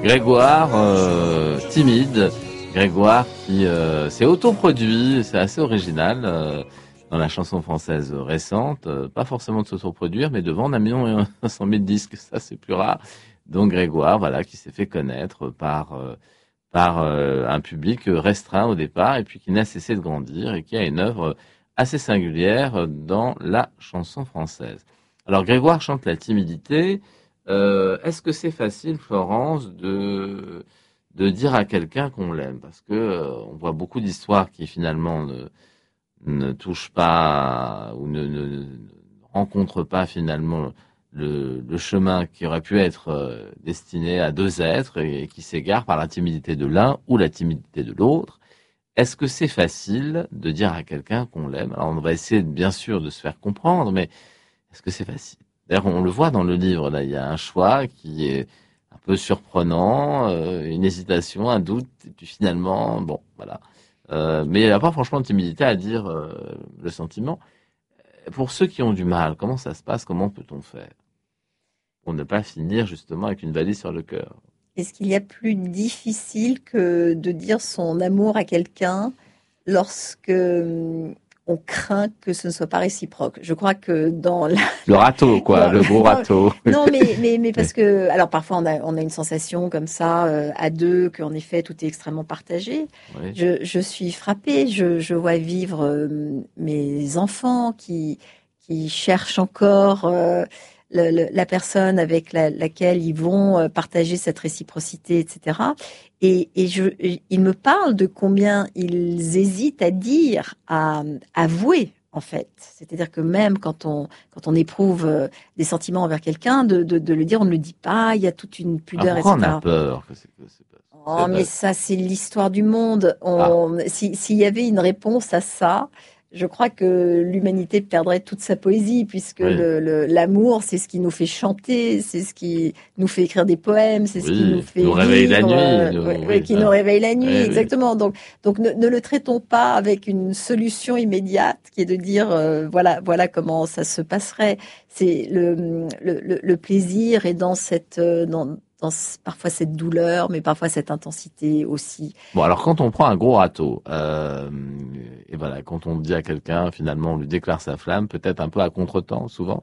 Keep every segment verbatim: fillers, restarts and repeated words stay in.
Grégoire, euh, timide, Grégoire qui euh, s'est autoproduit, c'est assez original euh, dans la chanson française récente, euh, pas forcément de s'autoproduire, mais de vendre un million et cent mille disques, ça c'est plus rare. Donc Grégoire, voilà, qui s'est fait connaître par euh, par euh, un public restreint au départ et puis qui n'a cessé de grandir et qui a une œuvre assez singulière dans la chanson française. Alors Grégoire chante la timidité. Euh, est-ce que c'est facile, Florence, de de dire à quelqu'un qu'on l'aime? Parce que euh, on voit beaucoup d'histoires qui finalement ne ne touchent pas ou ne, ne, ne rencontrent pas finalement le, le chemin qui aurait pu être euh, destiné à deux êtres et, et qui s'égare par la timidité de l'un ou la timidité de l'autre. Est-ce que c'est facile de dire à quelqu'un qu'on l'aime? Alors on va essayer bien sûr de se faire comprendre, mais est-ce que c'est facile? D'ailleurs, on le voit dans le livre, là, il y a un choix qui est un peu surprenant, euh, une hésitation, un doute, et puis finalement, bon, voilà. Euh, mais il n'y a pas franchement de timidité à dire euh, le sentiment. Pour ceux qui ont du mal, comment ça se passe? Comment peut-on faire pour ne pas finir justement avec une valise sur le cœur? Est-ce qu'il y a plus difficile que de dire son amour à quelqu'un lorsque hum, on craint que ce ne soit pas réciproque? Je crois que dans la, Le râteau, quoi, dans- le gros non, râteau. non, mais, mais, mais parce que, alors parfois on a, on a une sensation comme ça, euh, à deux, qu'en effet tout est extrêmement partagé. Oui. Je, je suis frappée, je, je vois vivre euh, mes enfants qui, qui cherchent encore euh, le- le- la personne avec la- laquelle ils vont euh, partager cette réciprocité, et cetera. Et, et je, et ils me parlent de combien ils hésitent à dire, à avouer, en fait. C'est-à-dire que même quand on, quand on éprouve euh, des sentiments envers quelqu'un, de, de, de le dire, on ne le dit pas, il y a toute une Alors pudeur, pourquoi on a et cetera. peur que c'est que c'est pas Oh, c'est mais bête. ça, c'est l'histoire du monde. Ah, On, si, s'il y avait une réponse à ça, je crois que l'humanité perdrait toute sa poésie, puisque oui, le, le- l'amour, c'est ce qui nous fait chanter, c'est ce qui nous fait écrire des poèmes, c'est ce qui nous oui, nous fait réveille la vivre, nuit, euh, ouais, nous, ouais, oui, qui nous ça. réveille la nuit, Oui, oui. exactement. Donc, donc ne, ne le traitons pas avec une solution immédiate, qui est de dire, euh, voilà, voilà comment ça se passerait. C'est le, le, le, le plaisir est dans cette, euh, dans, dans ce- parfois cette douleur, mais parfois cette intensité aussi. Bon, alors quand on prend un gros râteau, euh, et voilà, quand on dit à quelqu'un, finalement, on lui déclare sa flamme, peut-être un peu à contretemps, souvent,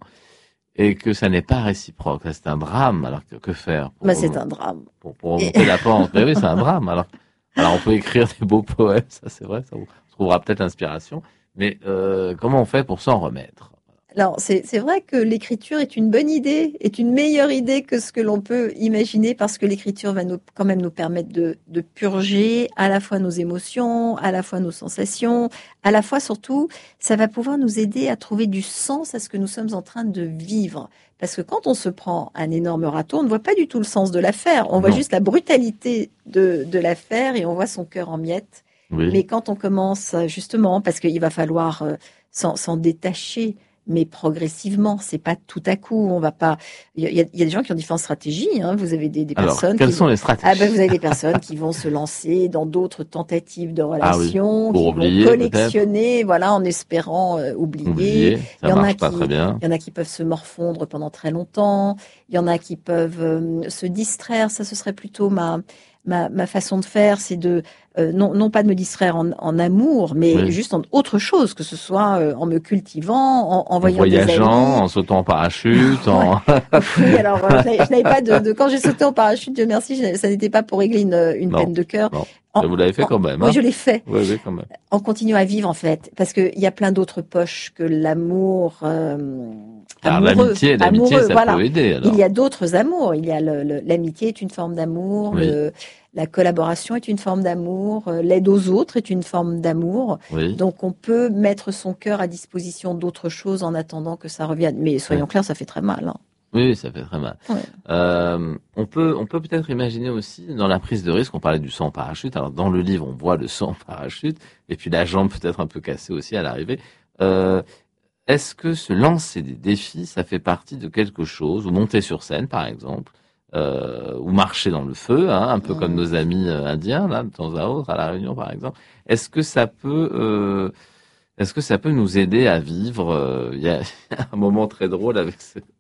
et que ça n'est pas réciproque, là, c'est un drame. Alors que, que faire pour, Bah, c'est remo- un drame. pour, pour Et remonter la pente? Mais oui, c'est un drame. Alors, alors on peut écrire des beaux poèmes, ça c'est vrai, ça vous trouvera peut-être inspiration. Mais euh, comment on fait pour s'en remettre? alors, c'est c'est vrai que l'écriture est une bonne idée, est une meilleure idée que ce que l'on peut imaginer, parce que l'écriture va nous, quand même nous permettre de, de purger à la fois nos émotions, à la fois nos sensations, à la fois surtout, ça va pouvoir nous aider à trouver du sens à ce que nous sommes en train de vivre. Parce que quand on se prend un énorme râteau, on ne voit pas du tout le sens de l'affaire, on voit Non, juste la brutalité de, de l'affaire et on voit son cœur en miettes. oui. Mais quand on commence, justement, parce qu'il va falloir euh, s'en s'en détacher, mais progressivement, c'est pas tout à coup. On va pas. Il y a, il y a il y a des gens qui ont différentes stratégies. Hein. Vous avez des, des Alors, personnes quelles qui sont vont. les Ah ben, stratégies? vous avez des personnes qui vont se lancer dans d'autres tentatives de Ah oui, relations, pour qui vont oublier peut-être, collectionner, voilà, en espérant euh, oublier. oublier, Il ça y en a marche pas très qui, bien. il y en a qui peuvent se morfondre pendant très longtemps. Il y en a qui peuvent euh, se distraire. Ça, ce serait plutôt ma ma, ma façon de faire, c'est de euh, non, non pas de me distraire en, en amour, mais Oui. juste en autre chose, que ce soit euh, en me cultivant, en, en En voyant des voyageant, amis. en sautant en parachute, Ouais. en... Oui, alors euh, je n'avais je n'avais pas de, de quand j'ai sauté en parachute, Dieu merci, je- ça n'était pas pour régler une, une Non, peine de cœur. non. En, Mais vous l'avez fait en- quand même, oui, hein? je l'ai fait Oui, oui, quand même. en continuant à vivre en fait, parce qu'il y a plein d'autres poches que l'amour euh, Car amoureux, l'amitié, l'amitié, amoureux. ça peut Voilà, aider, il y alors. a d'autres amours. Il y a le- le- l'amitié est une forme d'amour, Oui, le, la collaboration est une forme d'amour, euh, l'aide aux autres est une forme d'amour. oui, Donc on peut mettre son cœur à disposition d'autres choses en attendant que ça revienne. Mais oui. soyons clairs, ça fait très mal. Hein. Oui, oui, ça fait très mal. Ouais. Euh, on peut, on peut peut-être imaginer aussi dans la prise de risque, on parlait du saut en parachute. Alors dans le livre, on voit le saut en parachute et puis la jambe peut-être un peu cassée aussi à l'arrivée. Euh, Est-ce que se lancer des défis, ça fait partie de quelque chose, ou monter sur scène par exemple, euh, ou marcher dans le feu, hein, un peu comme Mm. nos amis euh, indiens là, de temps à autre à la Réunion par exemple. Est-ce que ça peut, euh, est-ce que ça peut nous aider à vivre? euh, Il y a un moment très drôle avec ce,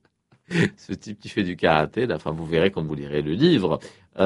ce type qui fait du karaté, là, enfin, vous verrez quand vous lirez le livre,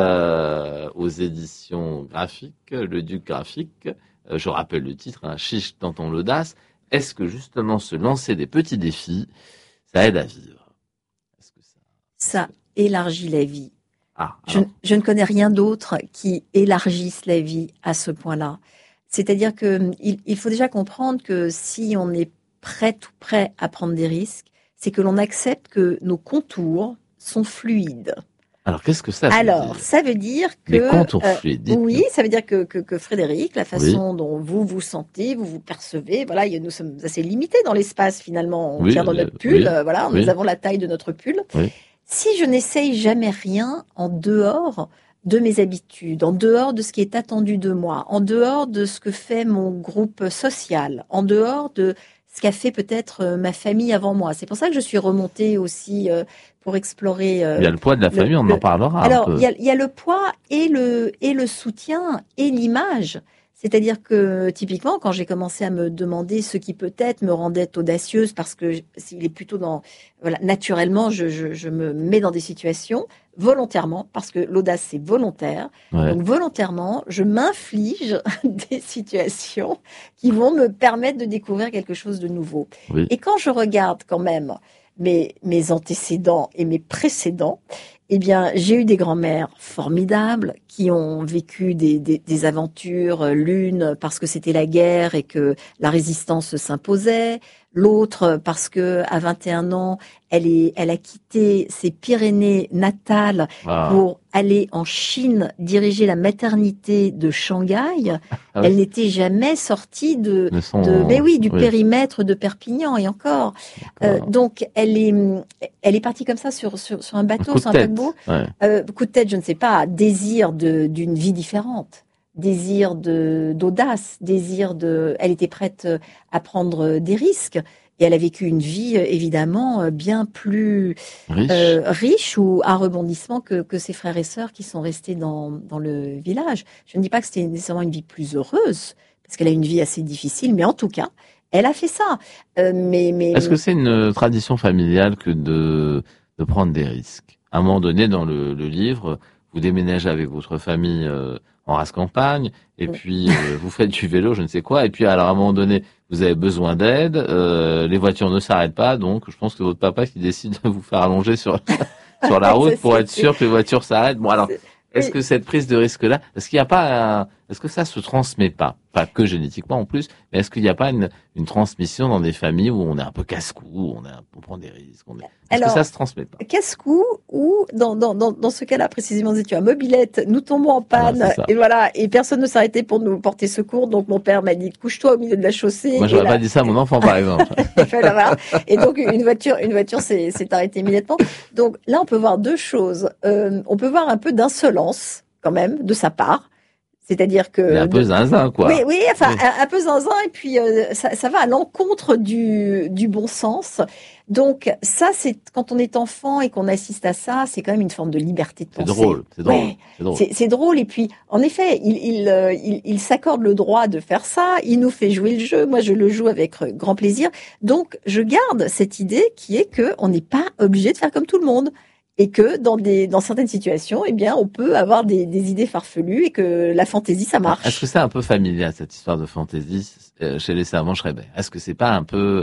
euh, aux éditions graphiques, le Duc graphique, euh, je rappelle le titre, hein, Chiche Danton l'audace. Est-ce que justement se lancer des petits défis, ça aide à vivre? Est-ce que ça... Ça élargit la vie. Ah, je, alors. je ne connais rien d'autre qui élargisse la vie à ce point-là. C'est-à-dire que il, il faut déjà comprendre que si on est prêt ou prêt à prendre des risques, c'est que l'on accepte que nos contours sont fluides. Alors, qu'est-ce que ça veut Alors, dire? ça veut dire que... Les contours fluides, euh, oui, ça veut dire que, que, que Frédéric, la façon oui. dont vous vous sentez, vous vous percevez, voilà, nous sommes assez limités dans l'espace finalement. On oui, tient dans notre pull, oui, euh, voilà, oui. nous avons la taille de notre pull. Oui. Si je n'essaye jamais rien en dehors de mes habitudes, en dehors de ce qui est attendu de moi, en dehors de ce que fait mon groupe social, en dehors de ce qu'a fait peut-être ma famille avant moi. C'est pour ça que je suis remontée aussi euh, pour explorer. Euh, il y a le poids de la famille, le, on le... en parlera. Alors, un peu. Il, y a, il y a le poids et le, et le soutien et l'image. C'est-à-dire que typiquement, quand j'ai commencé à me demander ce qui peut-être me rendait audacieuse, parce que s'il est plutôt dans, voilà, naturellement, je, je, je me mets dans des situations volontairement, parce que l'audace c'est volontaire. Ouais. Donc volontairement, je m'inflige des situations qui vont me permettre de découvrir quelque chose de nouveau. Oui. Et quand je regarde quand même mes mes antécédents et mes précédents, eh bien, j'ai eu des grands-mères formidables qui ont vécu des, des, des aventures, l'une parce que c'était la guerre et que la résistance s'imposait, l'autre parce que à vingt et un ans, elle est, elle a quitté ses Pyrénées natales ah. pour aller en Chine diriger la maternité de Shanghai. Ah oui. Elle n'était jamais sortie de, son... de mais oui, du oui. périmètre de Perpignan et encore. Euh, donc elle est, elle est partie comme ça sur sur, sur un bateau, un sur un paquebot. Ouais. Euh, coup de tête, je ne sais pas, désir de d'une vie différente. Désir de d'audace, désir de... Elle était prête à prendre des risques et elle a vécu une vie évidemment bien plus riche, euh, riche ou à rebondissement que, que ses frères et sœurs qui sont restés dans, dans le village. Je ne dis pas que c'était nécessairement une vie plus heureuse, parce qu'elle a une vie assez difficile, mais en tout cas, elle a fait ça. Euh, mais, mais... Est-ce que c'est une tradition familiale que de, de prendre des risques? À un moment donné, dans le, le livre, vous déménagez avec votre famille... Euh, en race campagne, et puis euh, vous faites du vélo, je ne sais quoi, et puis alors à un moment donné, vous avez besoin d'aide, euh, les voitures ne s'arrêtent pas, donc je pense que votre papa qui décide de vous faire allonger sur sur la route pour être sûr que les voitures s'arrêtent. Bon alors, est-ce que cette prise de risque-là, est-ce qu'il n'y a pas, un, est-ce que ça se transmet pas, pas que génétiquement en plus, mais est-ce qu'il n'y a pas une, une transmission dans des familles où on est un peu casse-cou, où on, est un, on prend des risques, on est, est-ce alors, que ça se transmet pas? Casse-cou ou dans dans dans dans ce cas-là précisément, tu as mobilette, nous tombons en panne ah, et voilà et personne ne s'arrêtait pour nous porter secours, donc mon père m'a dit couche-toi au milieu de la chaussée. Moi j'aurais là... pas dit ça à mon enfant par exemple. voilà. Et donc une voiture une voiture s'est s'est arrêtée immédiatement. Donc là on peut voir deux choses. Euh, on peut voir un peu d'insolence quand même de sa part. C'est-à-dire que... Il est un peu zinzin, quoi. Oui, oui, enfin, oui. Un, un peu zinzin, et puis euh, ça, ça va à l'encontre du, du bon sens. Donc ça, c'est quand on est enfant et qu'on assiste à ça, c'est quand même une forme de liberté de penser. C'est drôle, c'est drôle. Ouais, c'est drôle. C'est, c'est drôle, et puis, en effet, il, il, euh, il, il s'accorde le droit de faire ça, il nous fait jouer le jeu, moi je le joue avec grand plaisir. Donc, je garde cette idée qui est que on n'est pas obligé de faire comme tout le monde. Et que dans des dans certaines situations, eh bien, on peut avoir des, des idées farfelues et que la fantaisie, ça marche. Est-ce que c'est un peu familial cette histoire de fantaisie euh, chez les servants Schreiber? Est-ce que c'est pas un peu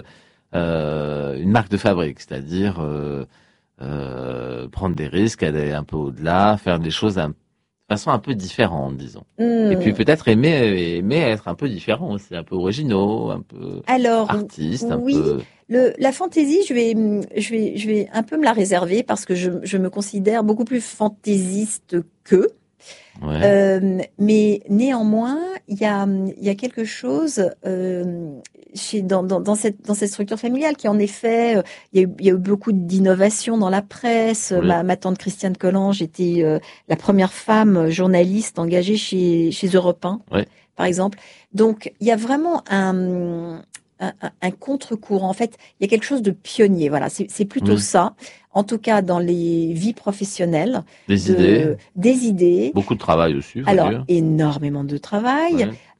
euh, une marque de fabrique, c'est-à-dire euh, euh, prendre des risques, aller un peu au-delà, faire des choses un, de façon un peu différente, disons. Mmh. Et puis peut-être aimer aimer être un peu différent aussi, un peu originaux, un peu Alors, artiste, un oui. peu. Le, la fantaisie, je vais, je vais, je vais un peu me la réserver parce que je, je me considère beaucoup plus fantaisiste qu'eux. Ouais. Euh, mais néanmoins, il y a, il y a quelque chose euh, chez, dans, dans, dans cette, dans cette structure familiale qui, en effet, euh, il, y a eu, il y a eu beaucoup d'innovations dans la presse. Oui. Ma, ma tante Christiane Collange était euh, la première femme journaliste engagée chez, chez Europe un, Oui. par exemple. Donc, il y a vraiment un Un, un, un contre-courant. En fait, il y a quelque chose de pionnier. Voilà, c'est, c'est plutôt oui. ça. En tout cas, dans les vies professionnelles, des de, idées, des idées, beaucoup de travail aussi. Alors, dire. énormément de travail, ouais.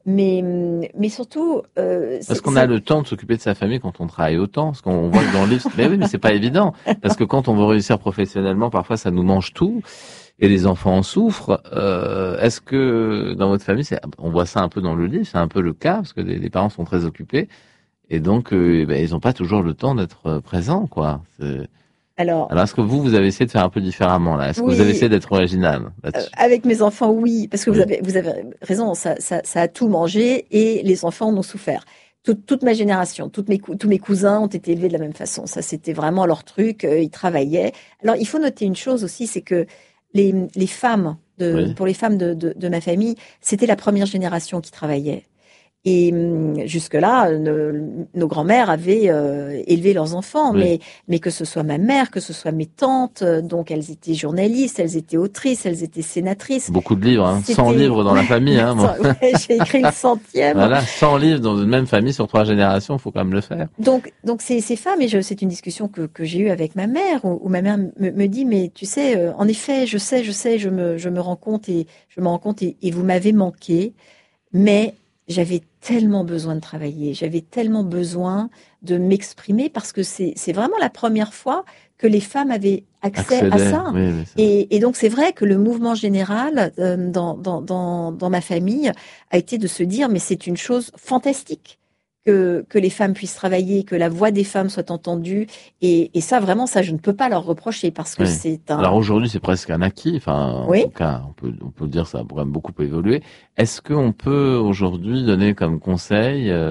mais, mais surtout, euh, Parce c'est, qu'on a c'est- le temps de s'occuper de sa famille quand on travaille autant. Parce qu'on voit que dans le livre, mais oui, mais c'est pas évident. Parce que quand on veut réussir professionnellement, parfois ça nous mange tout. Et les enfants en souffrent. Euh, est-ce que dans votre famille, c'est, on voit ça un peu dans le livre, c'est un peu le cas, parce que les, les parents sont très occupés. Et donc, euh, eh ben, ils n'ont pas toujours le temps d'être euh, présents, quoi. C'est... alors, Alors, est-ce que vous, vous avez essayé de faire un peu différemment, là? Est-ce que vous avez oui, essayé d'être original euh, là-dessus? avec mes enfants, oui, parce que vous Oui. avez, vous avez raison, ça, ça, ça a tout mangé et les enfants en ont souffert. Toute, toute ma génération, toutes mes, cou- tous mes cousins ont été élevés de la même façon. Ça, c'était vraiment leur truc. euh, Ils travaillaient. Alors, il faut noter une chose aussi, c'est que les, les femmes, de, Oui. pour les femmes de, de, de ma famille, c'était la première génération qui travaillait. Et hum, jusque-là, nos, nos grands-mères avaient euh, élevé leurs enfants, Oui. mais, mais que ce soit ma mère, que ce soit mes tantes, euh, donc elles étaient journalistes, elles étaient autrices, elles étaient sénatrices. Beaucoup de livres, hein. cent C'était, livres dans la ouais, famille, hein, moi. ouais, j'ai écrit le centième. Voilà, cent livres dans une même famille sur trois générations, faut quand même le faire. Donc, donc ces, ces femmes, et je, c'est une discussion que, que j'ai eue avec ma mère, où, où ma mère me, me dit, mais tu sais, euh, en effet, je sais, je sais, je me, je me rends compte et je me rends compte et, et vous m'avez manqué. Mais j'avais tellement besoin de travailler, j'avais tellement besoin de m'exprimer parce que c'est c'est vraiment la première fois que les femmes avaient accès à Accéder, ça. oui, oui, c'est vrai. Et, et donc c'est vrai que le mouvement général euh, dans, dans, dans, dans ma famille a été de se dire mais c'est une chose fantastique que, que les femmes puissent travailler, que la voix des femmes soit entendue. Et, et ça vraiment, ça je ne peux pas leur reprocher parce que Oui. c'est Alors un... aujourd'hui, c'est presque un acquis. Enfin, en Oui, tout cas, on peut, on peut dire que ça a quand même beaucoup évolué. Est-ce qu'on peut aujourd'hui donner comme conseil euh,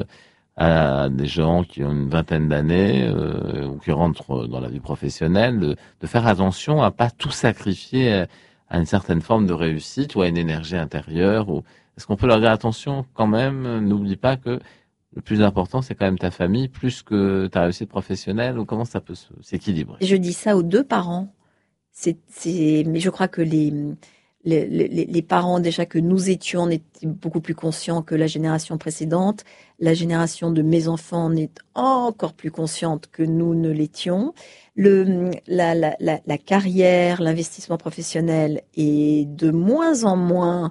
à des gens qui ont une vingtaine d'années euh, ou qui rentrent dans la vie professionnelle de, de faire attention à pas tout sacrifier à, à une certaine forme de réussite ou à une énergie intérieure ou est-ce qu'on peut leur dire attention quand même, n'oublie pas que le plus important c'est quand même ta famille plus que ta réussite professionnelle ou comment ça peut se- s'équilibrer? je dis ça aux deux parents. C'est, c'est, mais je crois que les, les, les, les parents déjà que nous étions, on était beaucoup plus conscients que la génération précédente. La génération de mes enfants en est encore plus consciente que nous ne l'étions. Le, la, la, la, la carrière, l'investissement professionnel est de moins en moins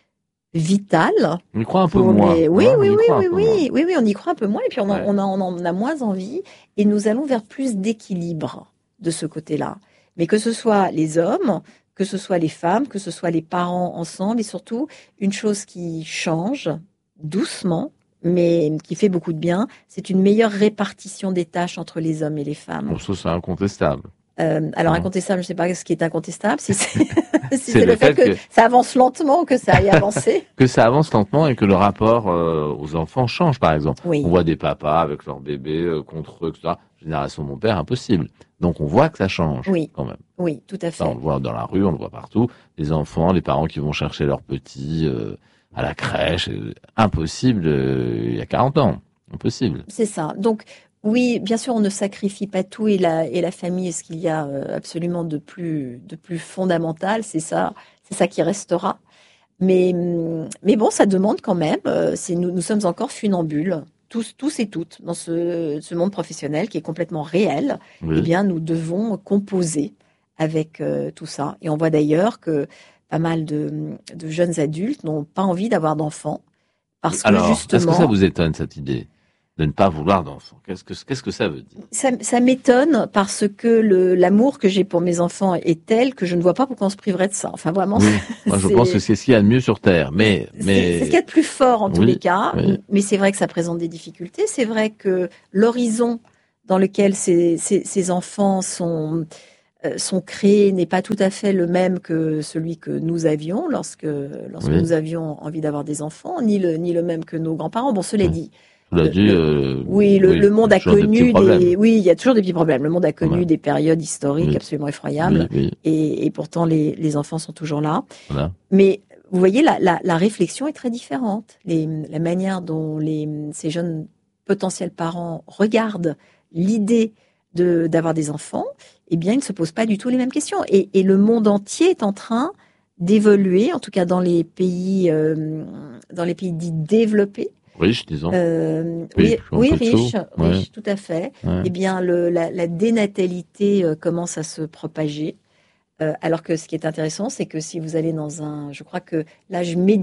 vital On y croit un peu pour moins, les. Oui, hein, oui, on y oui, croit un oui, peu moins. oui, oui, oui, on y croit un peu moins et puis on en, Ouais. on en, on en a moins envie et nous allons vers plus d'équilibre de ce côté-là. Mais que ce soit les hommes, que ce soit les femmes, que ce soit les parents ensemble et surtout une chose qui change doucement, mais qui fait beaucoup de bien, c'est une meilleure répartition des tâches entre les hommes et les femmes. Bon, ça, c'est incontestable. Euh, alors Hein. incontestable, je ne sais pas ce qui est incontestable, si c'est si C'est c'est le le fait fait que que, ça avance lentement ou que ça aille avancer. que ça avance lentement et que le rapport euh, aux enfants change, par exemple. On Oui, voit des papas avec leurs bébés euh, contre eux, et cetera. Génération de mon père, impossible. Donc on voit que ça change oui, quand même. oui, tout à Ça, on fait. le voit dans la rue, on le voit partout. Les enfants, les parents qui vont chercher leurs petits euh, à la crèche, euh, impossible euh, il y a quarante ans. Impossible. C'est ça. Donc, oui, bien sûr, on ne sacrifie pas tout et la, et la famille est ce qu'il y a euh, absolument de plus, de plus fondamental. C'est ça, c'est ça qui restera. Mais, hum, mais bon, ça demande quand même. euh, c'est, nous, nous sommes encore funambules, tous, tous et toutes, dans ce, ce monde professionnel qui est complètement réel. Eh Oui. bien, nous devons composer avec euh, tout ça. Et on voit d'ailleurs que pas mal de, de jeunes adultes n'ont pas envie d'avoir d'enfants parce que Alors, est-ce que ça justement, vous étonne cette idée de ne pas vouloir d'enfants? Qu'est-ce que qu'est-ce que ça veut dire? Ça, ça m'étonne parce que le, l'amour que j'ai pour mes enfants est tel que je ne vois pas pourquoi on se priverait de ça. Enfin, vraiment, Oui, moi je pense que c'est, c'est ce qu'il y a de mieux sur Terre. Mais, c'est, c'est ce qu'il y mais, a de plus fort en tous les oui, cas. oui, Mais c'est vrai que ça présente des difficultés. C'est vrai que l'horizon dans lequel ces, ces, ces enfants sont, euh, sont créés n'est pas tout à fait le même que celui que nous avions lorsque, lorsque oui, nous avions envie d'avoir des enfants, ni le, ni le même que nos grands-parents. Bon, cela oui. dit, Cela le, dit, le- euh, oui, le, oui, le il y monde a a toujours des petits connu problèmes, des, oui, il y a toujours des petits problèmes. Le monde a quand connu même. des périodes historiques Oui, absolument oui, effroyables, oui, et, et pourtant les, les enfants sont toujours là. voilà. Mais vous voyez, la, la, la réflexion est très différente. Les, la manière dont les, ces jeunes potentiels parents regardent l'idée de d'avoir des enfants, eh bien, ils ne se posent pas du tout les mêmes questions. Et, et le monde entier est en train d'évoluer, en tout cas dans les pays, euh, dans les pays dits développés. Riche, disons. Euh, Oui, oui, plus un oui, peu de sous. riche, Ouais, riche, tout à fait. ouais. Eh bien, le, la, la dénatalité euh, commence à se propager. Euh, alors que ce qui est intéressant, c'est que si vous allez dans un, je crois que l'âge médian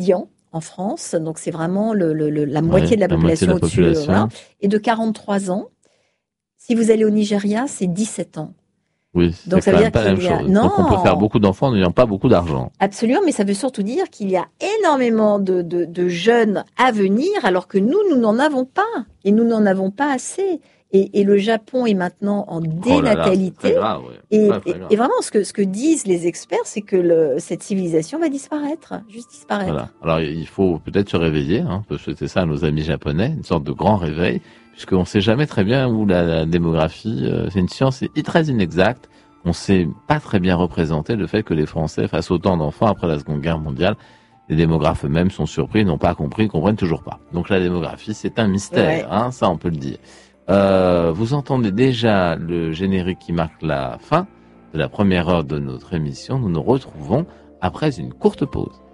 en France, donc c'est vraiment le, le, le, la moitié ouais, de la population au-dessus, euh, voilà, et de quarante-trois ans. Si vous allez au Nigeria, c'est dix-sept ans. Oui, donc ça veut dire pas qu'il y a... Non. Donc on peut faire beaucoup d'enfants en n'ayant pas beaucoup d'argent. Absolument, mais ça veut surtout dire qu'il y a énormément de, de, de jeunes à venir, alors que nous, nous n'en avons pas, et nous n'en avons pas assez. Et, et le Japon est maintenant en dénatalité. Oh là là, grave, ouais. et, ouais, et, et vraiment, ce que, ce que disent les experts, c'est que le, cette civilisation va disparaître, juste disparaître. Voilà. Alors il faut peut-être se réveiller, hein, on peut souhaiter ça à nos amis japonais, une sorte de grand réveil, puisqu'on ne sait jamais très bien où la, la démographie, euh, c'est une science très inexacte. On ne sait pas très bien représenter le fait que les Français fassent autant d'enfants après la Seconde Guerre mondiale. Les démographes eux-mêmes sont surpris, n'ont pas compris, ne comprennent toujours pas. Donc la démographie, c'est un mystère, ouais. hein, ça on peut le dire. Euh, vous entendez déjà le générique qui marque la fin de la première heure de notre émission. Nous nous retrouvons après une courte pause.